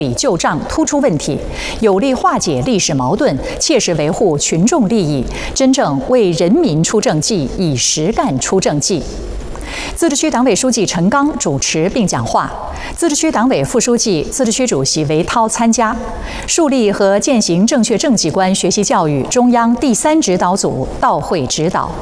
理旧账突出问题，有力化解历史矛盾，切实维护群众利益，真正为人民出政绩，以实干出政绩。自治区党委书记陈刚主持并讲话，自治区党委副书记、自治区主席韦涛参加。树立和践行正确政绩观学习教育中央第3指导组到会指导。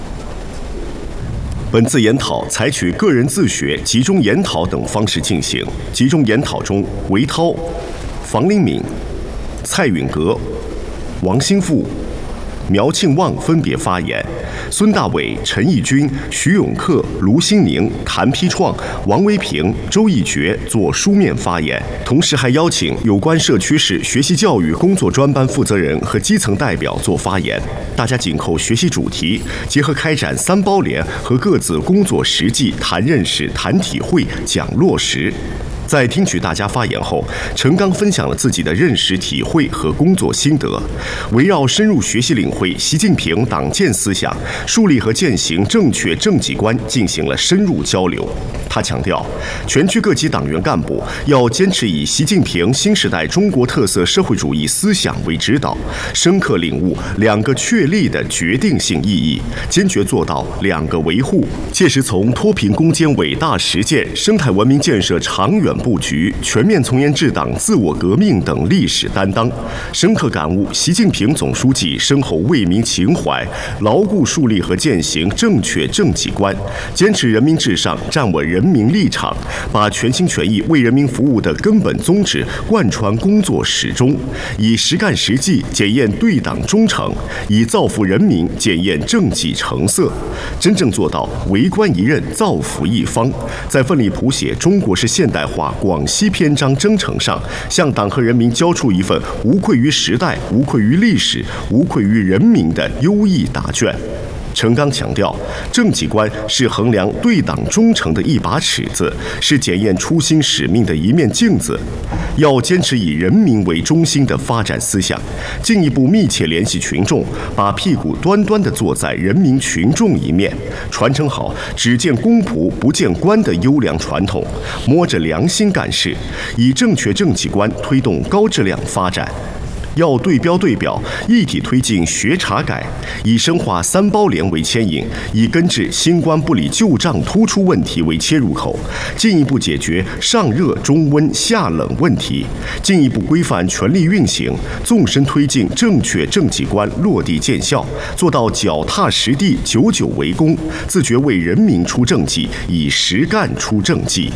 本次研讨采取个人自学、集中研讨等方式进行。集中研讨中，韦涛、房灵敏、蔡允格、王兴富、苗庆旺分别发言，孙大伟、陈义军、徐永克、卢新宁、谭丕创、王维平、周义觉做书面发言。同时还邀请有关社区市学习教育工作专班负责人和基层代表做发言。大家紧扣学习主题，结合开展3包联和各自工作实际，谈认识、谈体会、讲落实。在听取大家发言后，陈刚分享了自己的认识、体会和工作心得，围绕深入学习领会习近平党建思想，树立和践行正确政绩观进行了深入交流。他强调，全区各级党员干部要坚持以习近平新时代中国特色社会主义思想为指导，深刻领悟2个确立的决定性意义，坚决做到2个维护，切实从脱贫攻坚伟大实践、生态文明建设长远布局、全面从严治党、自我革命等历史担当，深刻感悟习近平总书记深厚为民情怀，牢固树立和践行正确政绩观，坚持人民至上，站稳人民立场，把全心全意为人民服务的根本宗旨贯穿工作始终，以实干实际检验对党忠诚，以造福人民检验政绩成色，真正做到为官一任、造福一方，在奋力谱写中国式现代化广西篇章征程上，向党和人民交出一份无愧于时代、无愧于历史、无愧于人民的优异答卷。陈刚强调，政绩观是衡量对党忠诚的一把尺子，是检验初心使命的一面镜子。要坚持以人民为中心的发展思想，进一步密切联系群众，把屁股端端地坐在人民群众一面，传承好只见公仆不见官的优良传统，摸着良心干事，以正确政绩观推动高质量发展。要对标对表，一体推进学查改，以深化3包联为牵引，以根治新冠不理旧账突出问题为切入口，进一步解决上热中温下冷问题，进一步规范权力运行，纵深推进正确政绩观落地见效，做到脚踏实地、久久为功，自觉为人民出政绩，以实干出政绩。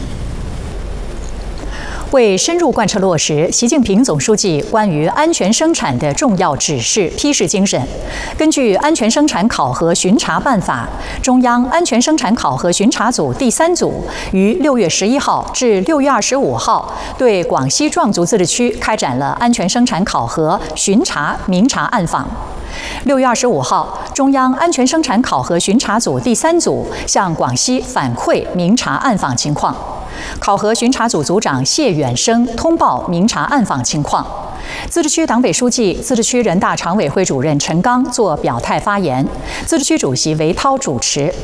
为深入贯彻落实习近平总书记关于安全生产的重要指示批示精神，根据《安全生产考核巡查办法》，中央安全生产考核巡查组第3组于6月11号至6月25号对广西壮族自治区开展了安全生产考核巡查明察暗访。6月25号，中央安全生产考核巡查组第3组向广西反馈明察暗访情况。考核巡查组组长谢远生通报明察暗访情况。自治区党委书记、自治区人大常委会主任陈刚作表态发言，自治区主席韦涛主持。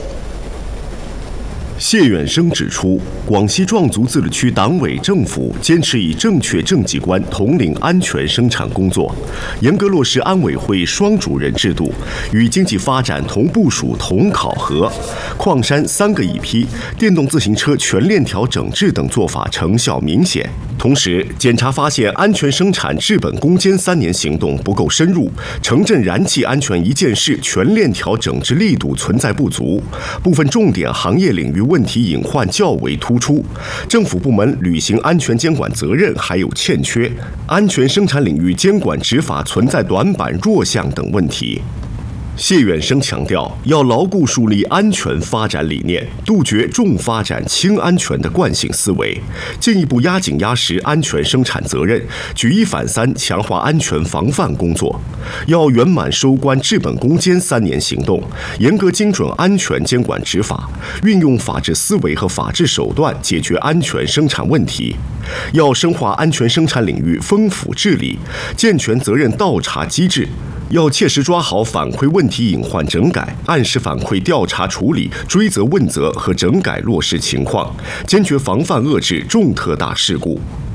谢远生指出，广西壮族自治区党委政府坚持以正确政绩观统领安全生产工作，严格落实安委会双主任制度，与经济发展同部署、同考核，矿山3个一批、电动自行车全链条整治等做法成效明显。同时，检查发现安全生产治本攻坚3年行动不够深入，城镇燃气安全一件事全链条整治力度存在不足，部分重点行业领域问题隐患较为突出，政府部门履行安全监管责任还有欠缺，安全生产领域监管执法存在短板弱项等问题。谢远生强调，要牢固树立安全发展理念，杜绝重发展轻安全的惯性思维，进一步压紧压实安全生产责任，举一反三强化安全防范工作。要圆满收官治本攻坚3年行动，严格精准安全监管执法，运用法治思维和法治手段解决安全生产问题。要深化安全生产领域丰富治理，健全责任倒查机制。要切实抓好反馈问题隐患整改，按时反馈调查处理、追责问责和整改落实情况，坚决防范遏制重特大事故。